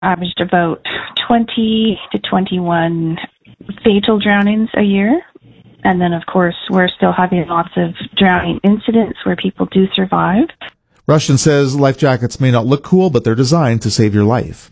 averaged about 20 to 21 fatal drownings a year. And then, of course, we're still having lots of drowning incidents where people do survive. Rushton says life jackets may not look cool, but they're designed to save your life.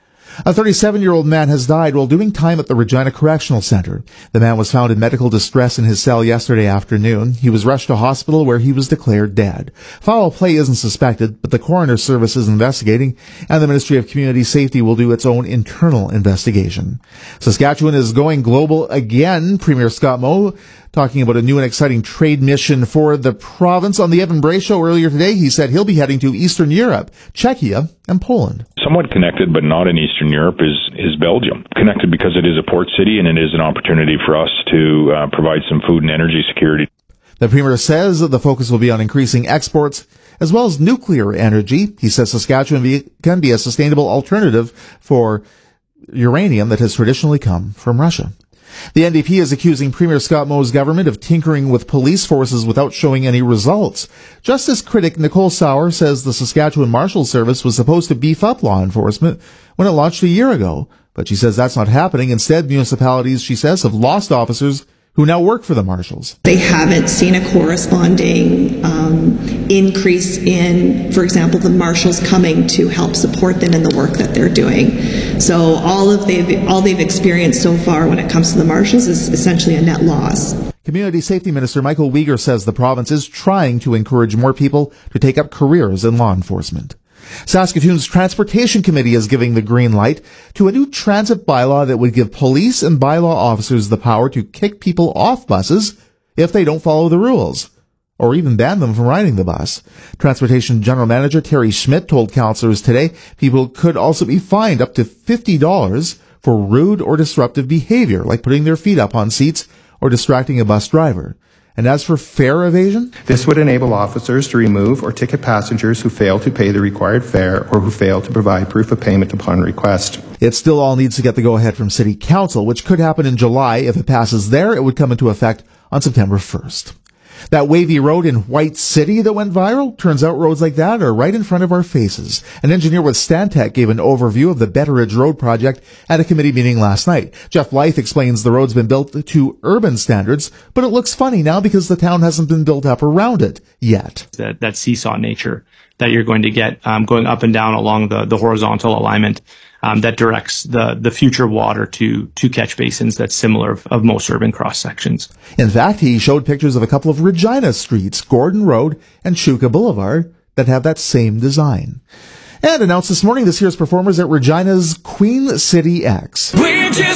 A 37-year-old man has died while doing time at the Regina Correctional Center. The man was found in medical distress in his cell yesterday afternoon. He was rushed to hospital where he was declared dead. Foul play isn't suspected, but the coroner service is investigating, and the Ministry of Community Safety will do its own internal investigation. Saskatchewan is going global again. Premier Scott Moe talking about a new and exciting trade mission for the province. On the Evan Bray Show earlier today, he said he'll be heading to Eastern Europe, Czechia, and Poland. Somewhat connected, but not in Eastern Europe, is Belgium. Connected because it is a port city and it is an opportunity for us to provide some food and energy security. The Premier says that the focus will be on increasing exports as well as nuclear energy. He says Saskatchewan can be a sustainable alternative for uranium that has traditionally come from Russia. The NDP is accusing Premier Scott Moe's government of tinkering with police forces without showing any results. Justice critic Nicole Sauer says the Saskatchewan Marshal Service was supposed to beef up law enforcement when it launched a year ago. But she says that's not happening. Instead, municipalities, she says, have lost officers who now work for the Marshals. They haven't seen a corresponding increase in, for example, the Marshals coming to help support them in the work that they're doing. So all they've experienced so far when it comes to the Marshals is essentially a net loss. Community Safety Minister Michael Uyghur says the province is trying to encourage more people to take up careers in law enforcement. Saskatoon's Transportation Committee is giving the green light to a new transit bylaw that would give police and bylaw officers the power to kick people off buses if they don't follow the rules, or even ban them from riding the bus. Transportation General Manager Terry Schmidt told councillors today people could also be fined up to $50 for rude or disruptive behavior, like putting their feet up on seats or distracting a bus driver. And as for fare evasion? This would enable officers to remove or ticket passengers who fail to pay the required fare or who fail to provide proof of payment upon request. It still all needs to get the go-ahead from City Council, which could happen in July. If it passes there, it would come into effect on September 1st. That wavy road in White City that went viral, turns out roads like that are right in front of our faces. An engineer with Stantec gave an overview of the Betteridge Road project at a committee meeting last night. Jeff Blythe explains the road's been built to urban standards, but it looks funny now because the town hasn't been built up around it yet. That seesaw nature that you're going to get going up and down along the horizontal alignment that directs the future water to catch basins that's similar of most urban cross sections. In fact, he showed pictures of a couple of Regina streets, Gordon Road and Shuka Boulevard, that have that same design. And announced this morning this year's performers at Regina's Queen City X.